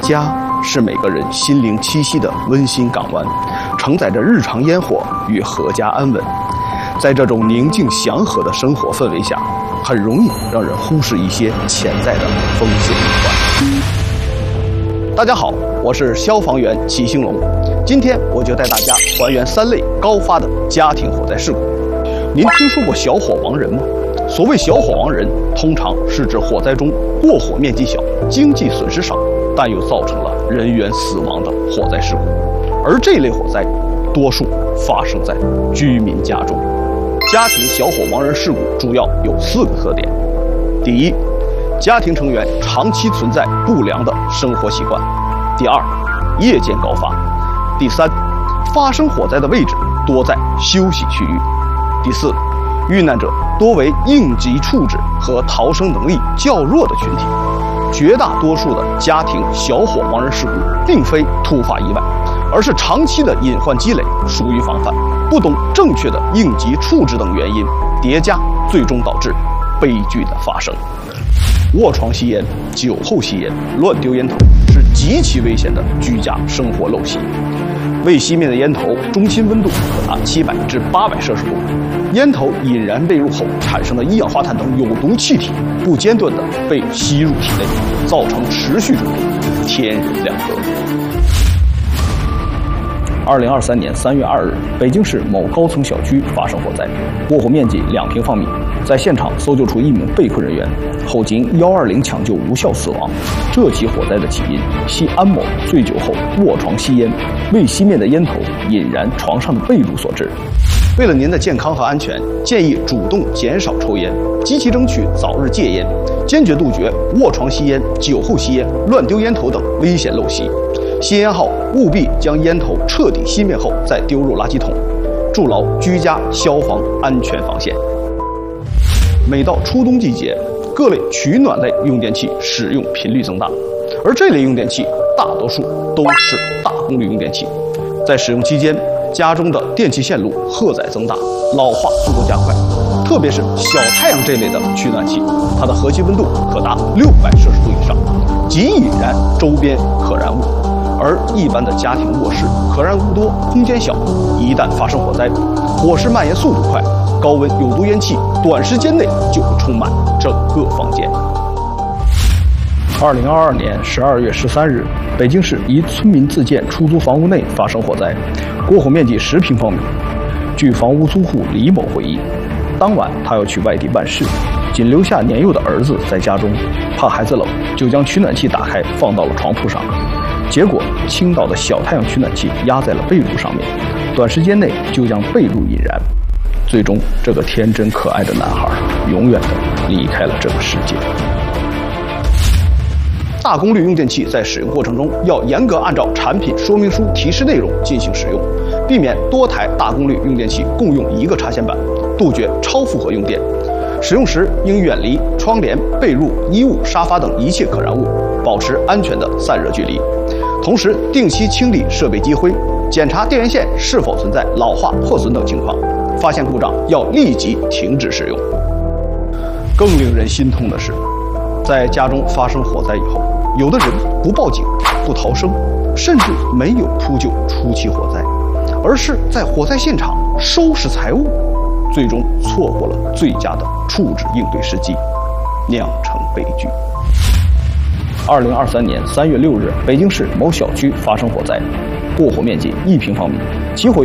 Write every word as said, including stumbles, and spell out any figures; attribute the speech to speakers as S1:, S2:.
S1: 家是每个人心灵栖息的温馨港湾，承载着日常烟火与阖家安稳。在这种宁静祥和的生活氛围下，很容易让人忽视一些潜在的风险隐患。大家好，我是消防员齐兴龙，今天我就带大家还原三类高发的家庭火灾事故。您听说过小火亡人吗？所谓小火亡人，通常是指火灾中过火面积小、经济损失少，但又造成了人员死亡的火灾事故。而这类火灾，多数发生在居民家中。家庭小火亡人事故主要有四个特点：第一，家庭成员长期存在不良的生活习惯；第二，夜间高发；第三，发生火灾的位置多在休息区域；第四，遇难者多为应急处置和逃生能力较弱的群体。绝大多数的家庭小火亡人事故并非突发意外，而是长期的隐患积累，疏于防范，不懂正确的应急处置等原因叠加，最终导致悲剧的发生。卧床吸烟、酒后吸烟、乱丢烟头是极其危险的居家生活陋习。未熄灭的烟头中心温度可达七百至八百摄氏度，烟头引燃被褥后产生的一氧化碳等有毒气体不间断地被吸入体内，造成持续中毒，天人两隔。二零二三年三月二日，北京市某高层小区发生火灾，过火面积两平方米。在现场搜救出一名被困人员，后经幺二零抢救无效死亡。这起火灾的起因系安某醉酒后卧床吸烟，未熄灭的烟头引燃床上的被褥所致。为了您的健康和安全，建议主动减少抽烟，积极争取早日戒烟，坚决杜绝卧床吸烟、酒后吸烟、乱丢烟头等危险陋习。吸烟后务必将烟头彻底熄灭后再丢入垃圾桶，筑牢居家消防安全防线。每到初冬季节，各类取暖类用电器使用频率增大，而这类用电器大多数都是大功率用电器。在使用期间，家中的电气线路荷载增大，老化速度加快，特别是小太阳这类的取暖器，它的核心温度可达六百摄氏度以上，极易引燃周边可燃物。而一般的家庭卧室可燃物多，空间小，一旦发生火灾，火势蔓延速度快，高温有毒烟气短时间内就会充满整个房间。二零二二年十二月十三日，北京市一村民自建出租房屋内发生火灾，过火面积十平方米。据房屋租户李某回忆，当晚他要去外地办事，仅留下年幼的儿子在家中，怕孩子冷，就将取暖器打开放到了床铺上。结果倾倒的小太阳取暖器压在了被褥上面，短时间内就将被褥引燃。最终，这个天真可爱的男孩永远的离开了这个世界。大功率用电器在使用过程中要严格按照产品说明书提示内容进行使用，避免多台大功率用电器共用一个插线板，杜绝超负荷用电。使用时应远离窗帘、被褥、衣物、沙发等一切可燃物，保持安全的散热距离。同时，定期清理设备积灰，检查电源线是否存在老化、破损等情况。发现故障要立即停止使用。更令人心痛的是，在家中发生火灾以后，有的人不报警、不逃生，甚至没有扑救初期火灾，而是在火灾现场收拾财物，最终错过了最佳的处置应对时机，酿成悲剧。二零二三年三月六日，北京市某小区发生火灾，过火面积一平方米，起火